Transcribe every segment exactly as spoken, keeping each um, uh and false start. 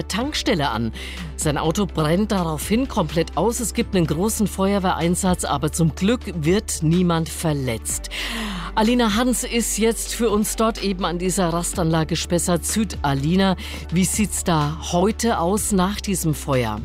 der Tankstelle an. Sein Auto brennt daraufhin komplett aus. Es gibt einen großen Feuerwehreinsatz, aber zum Glück wird niemand verletzt. Alina Hans ist jetzt für uns dort eben an dieser Rastanlage Spessart Süd. Alina, wie sieht's da heute aus nach diesem Feuer?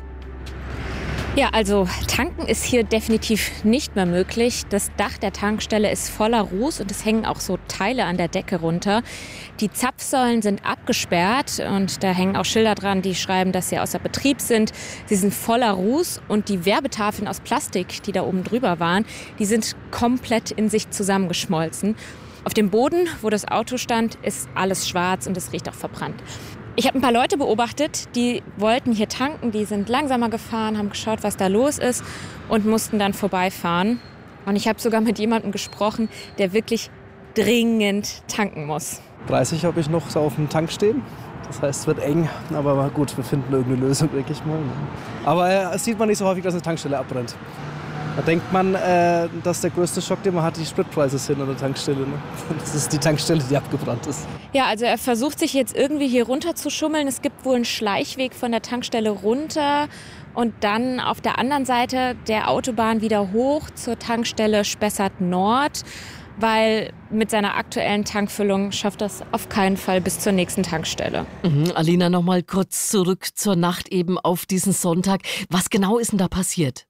Ja, also tanken ist hier definitiv nicht mehr möglich. Das Dach der Tankstelle ist voller Ruß und es hängen auch so Teile an der Decke runter. Die Zapfsäulen sind abgesperrt und da hängen auch Schilder dran, die schreiben, dass sie außer Betrieb sind. Sie sind voller Ruß und die Werbetafeln aus Plastik, die da oben drüber waren, die sind komplett in sich zusammengeschmolzen. Auf dem Boden, wo das Auto stand, ist alles schwarz und es riecht auch verbrannt. Ich habe ein paar Leute beobachtet, die wollten hier tanken, die sind langsamer gefahren, haben geschaut, was da los ist und mussten dann vorbeifahren. Und ich habe sogar mit jemandem gesprochen, der wirklich dringend tanken muss. dreißig habe ich noch so auf dem Tank stehen. Das heißt, es wird eng, aber gut, wir finden irgendeine Lösung, denke ich mal. Aber äh, es sieht man nicht so häufig, dass eine Tankstelle abbrennt. Da denkt man, äh, dass der größte Schock, den man hat, die Spritpreise sind an der Tankstelle. Ne? Das ist die Tankstelle, die abgebrannt ist. Ja, also er versucht sich jetzt irgendwie hier runter zu schummeln. Es gibt wohl einen Schleichweg von der Tankstelle runter und dann auf der anderen Seite der Autobahn wieder hoch zur Tankstelle Spessart Nord, weil mit seiner aktuellen Tankfüllung schafft das auf keinen Fall bis zur nächsten Tankstelle. Mhm, Alina, noch mal kurz zurück zur Nacht eben auf diesen Sonntag. Was genau ist denn da passiert?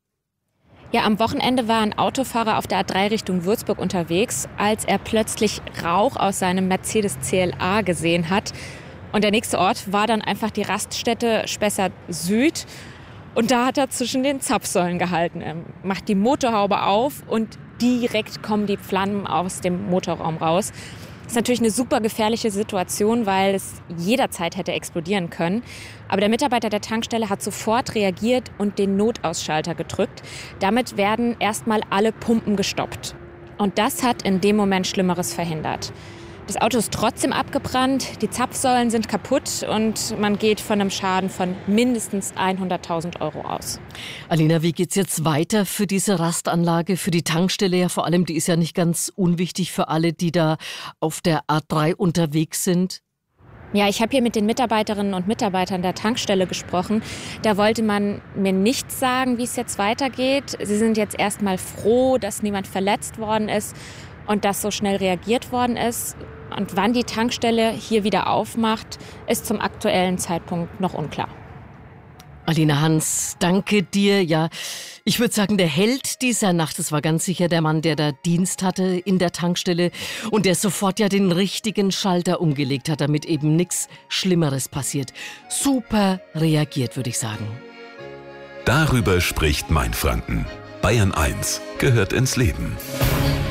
Ja, am Wochenende war ein Autofahrer auf der A drei Richtung Würzburg unterwegs, als er plötzlich Rauch aus seinem Mercedes C L A gesehen hat. Und der nächste Ort war dann einfach die Raststätte Spessart Süd. Und da hat er zwischen den Zapfsäulen gehalten. Er macht die Motorhaube auf und direkt kommen die Flammen aus dem Motorraum raus. Das ist natürlich eine super gefährliche Situation, weil es jederzeit hätte explodieren können. Aber der Mitarbeiter der Tankstelle hat sofort reagiert und den Notausschalter gedrückt. Damit werden erstmal alle Pumpen gestoppt. Und das hat in dem Moment Schlimmeres verhindert. Das Auto ist trotzdem abgebrannt, die Zapfsäulen sind kaputt und man geht von einem Schaden von mindestens hunderttausend Euro aus. Alina, wie geht's jetzt weiter für diese Rastanlage, für die Tankstelle ja vor allem? Die ist ja nicht ganz unwichtig für alle, die da auf der A drei unterwegs sind. Ja, ich habe hier mit den Mitarbeiterinnen und Mitarbeitern der Tankstelle gesprochen. Da wollte man mir nicht sagen, wie es jetzt weitergeht. Sie sind jetzt erst mal froh, dass niemand verletzt worden ist und dass so schnell reagiert worden ist. Und wann die Tankstelle hier wieder aufmacht, ist zum aktuellen Zeitpunkt noch unklar. Alina Hans, danke dir. Ja, ich würde sagen, der Held dieser Nacht, das war ganz sicher der Mann, der da Dienst hatte in der Tankstelle und der sofort ja den richtigen Schalter umgelegt hat, damit eben nichts Schlimmeres passiert. Super reagiert, würde ich sagen. Darüber spricht Mainfranken. Bayern eins gehört ins Leben.